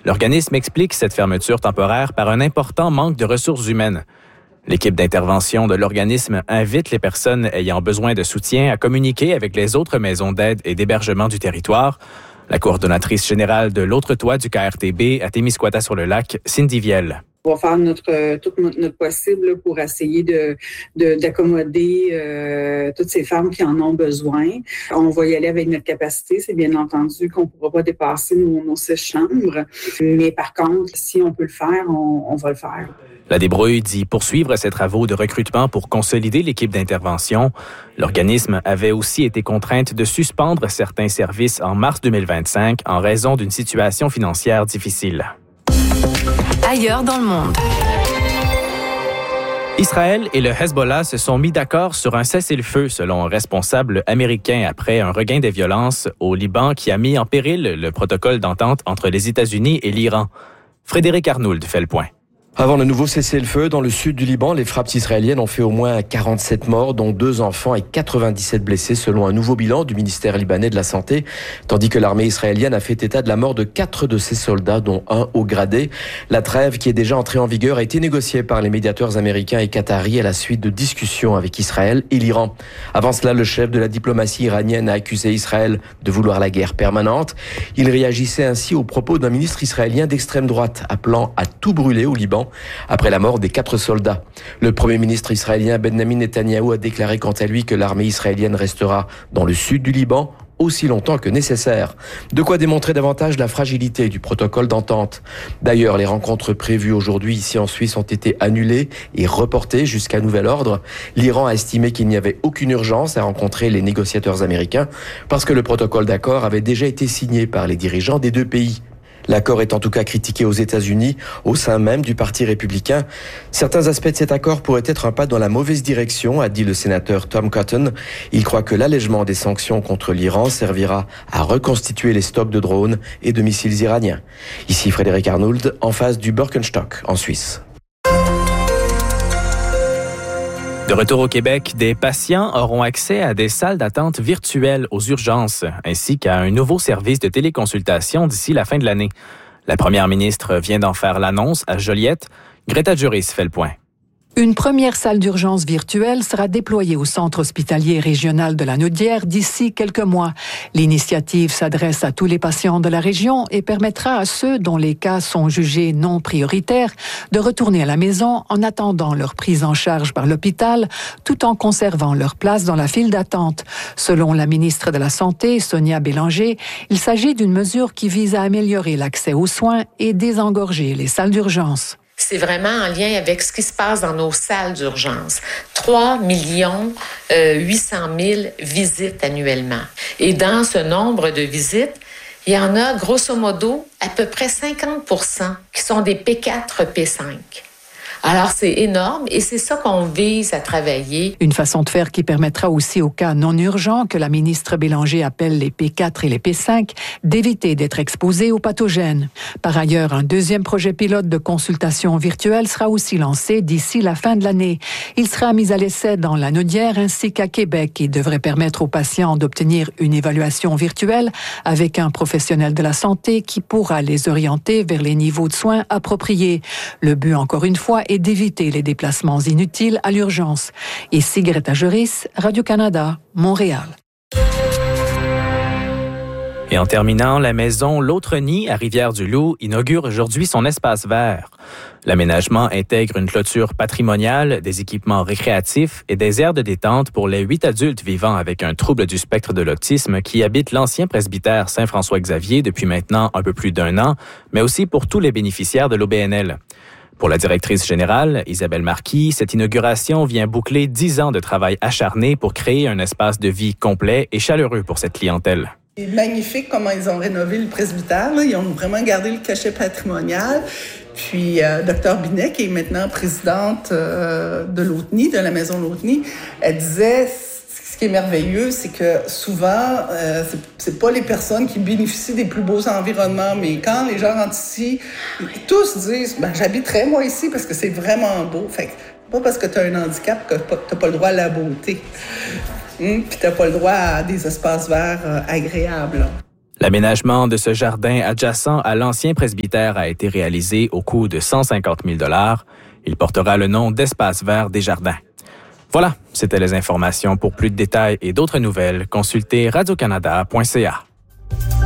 L'organisme explique cette fermeture temporaire par un important manque de ressources humaines. L'équipe d'intervention de l'organisme invite les personnes ayant besoin de soutien à communiquer avec les autres maisons d'aide et d'hébergement du territoire. La coordonnatrice générale de l'autre toit du KRTB à Témiscouata-sur-le-Lac, Cindy Viel. On va faire tout notre possible pour essayer d'accommoder toutes ces femmes qui en ont besoin. On va y aller avec notre capacité. C'est bien entendu qu'on ne pourra pas dépasser nos 6 chambres. Mais par contre, si on peut le faire, on va le faire. La débrouille dit poursuivre ses travaux de recrutement pour consolider l'équipe d'intervention. L'organisme avait aussi été contrainte de suspendre certains services en mars 2025 en raison d'une situation financière difficile. Ailleurs dans le monde. Israël et le Hezbollah se sont mis d'accord sur un cessez-le-feu selon un responsable américain après un regain des violences au Liban qui a mis en péril le protocole d'entente entre les États-Unis et l'Iran. Frédéric Arnould fait le point. Avant le nouveau cessez-le-feu, dans le sud du Liban, les frappes israéliennes ont fait au moins 47 morts, dont 2 enfants et 97 blessés, selon un nouveau bilan du ministère libanais de la Santé, tandis que l'armée israélienne a fait état de la mort de 4 de ses soldats, dont 1 haut gradé. La trêve, qui est déjà entrée en vigueur, a été négociée par les médiateurs américains et qataris à la suite de discussions avec Israël et l'Iran. Avant cela, le chef de la diplomatie iranienne a accusé Israël de vouloir la guerre permanente. Il réagissait ainsi aux propos d'un ministre israélien d'extrême droite, appelant à tout brûler au Liban après la mort des 4 soldats. Le premier ministre israélien Benjamin Netanyahou a déclaré quant à lui que l'armée israélienne restera dans le sud du Liban aussi longtemps que nécessaire. De quoi démontrer davantage la fragilité du protocole d'entente. D'ailleurs, les rencontres prévues aujourd'hui ici en Suisse ont été annulées et reportées jusqu'à nouvel ordre. L'Iran a estimé qu'il n'y avait aucune urgence à rencontrer les négociateurs américains parce que le protocole d'accord avait déjà été signé par les dirigeants des 2 pays. L'accord est en tout cas critiqué aux États-Unis, au sein même du Parti républicain. Certains aspects de cet accord pourraient être un pas dans la mauvaise direction, a dit le sénateur Tom Cotton. Il croit que l'allègement des sanctions contre l'Iran servira à reconstituer les stocks de drones et de missiles iraniens. Ici Frédéric Arnould, en face du Birkenstock, en Suisse. De retour au Québec, des patients auront accès à des salles d'attente virtuelles aux urgences, ainsi qu'à un nouveau service de téléconsultation d'ici la fin de l'année. La première ministre vient d'en faire l'annonce à Joliette. Greta Juris fait le point. Une première salle d'urgence virtuelle sera déployée au centre hospitalier régional de la Naudière d'ici quelques mois. L'initiative s'adresse à tous les patients de la région et permettra à ceux dont les cas sont jugés non prioritaires de retourner à la maison en attendant leur prise en charge par l'hôpital, tout en conservant leur place dans la file d'attente. Selon la ministre de la Santé, Sonia Bélanger, il s'agit d'une mesure qui vise à améliorer l'accès aux soins et désengorger les salles d'urgence. C'est vraiment en lien avec ce qui se passe dans nos salles d'urgence. 3 800 000 visites annuellement. Et dans ce nombre de visites, il y en a, grosso modo, à peu près 50% qui sont des P4, P5. Alors, c'est énorme et c'est ça qu'on vise à travailler. Une façon de faire qui permettra aussi aux cas non urgents que la ministre Bélanger appelle les P4 et les P5 d'éviter d'être exposés aux pathogènes. Par ailleurs, un deuxième projet pilote de consultation virtuelle sera aussi lancé d'ici la fin de l'année. Il sera mis à l'essai dans la Naudière ainsi qu'à Québec et devrait permettre aux patients d'obtenir une évaluation virtuelle avec un professionnel de la santé qui pourra les orienter vers les niveaux de soins appropriés. Le but, encore une fois, et d'éviter les déplacements inutiles à l'urgence. Ici Greta Juris, Radio-Canada, Montréal. Et en terminant, la maison L'Autre Nid à Rivière-du-Loup inaugure aujourd'hui son espace vert. L'aménagement intègre une clôture patrimoniale, des équipements récréatifs et des aires de détente pour les 8 adultes vivant avec un trouble du spectre de l'autisme qui habitent l'ancien presbytère Saint-François-Xavier depuis maintenant un peu plus d'1 an, mais aussi pour tous les bénéficiaires de l'OBNL. Pour la directrice générale, Isabelle Marquis, cette inauguration vient boucler 10 ans de travail acharné pour créer un espace de vie complet et chaleureux pour cette clientèle. C'est magnifique comment ils ont rénové le presbytère. Là. Ils ont vraiment gardé le cachet patrimonial. Puis, Dr Binet, qui est maintenant présidente de L'Autre Nid, de la maison L'Autre Nid, elle disait... Ce qui est merveilleux, c'est que souvent, c'est pas les personnes qui bénéficient des plus beaux environnements, mais quand les gens rentrent ici, tous disent « j'habiterais moi ici parce que c'est vraiment beau ». Fait que pas parce que tu as un handicap que t'as pas le droit à la beauté. Puis t'as pas le droit à des espaces verts agréables. L'aménagement de ce jardin adjacent à l'ancien presbytère a été réalisé au coût de 150 000 $. Il portera le nom d'Espace vert des jardins. Voilà, c'était les informations. Pour plus de détails et d'autres nouvelles, consultez radiocanada.ca.